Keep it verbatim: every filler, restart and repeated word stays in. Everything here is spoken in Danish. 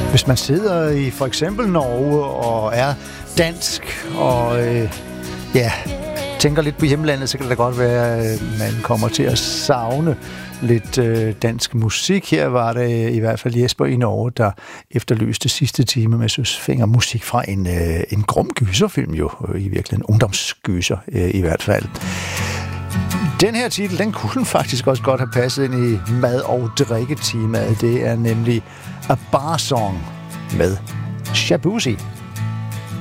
Hvis man sidder i for eksempel Norge og er dansk og øh, ja, tænker lidt på hjemlandet, så kan det da godt være, at man kommer til at savne lidt øh, dansk musik. Her var det i hvert fald Jesper i Norge, der efterlyste sidste time med Søsfinger musik fra en, øh, en grum gyserfilm jo, i virkeligheden en ungdomsgyser øh, i hvert fald. Den her titel, den kunne faktisk også godt have passet ind i mad- og drikketemaet. Det er nemlig A Bar Song med Shaboozey.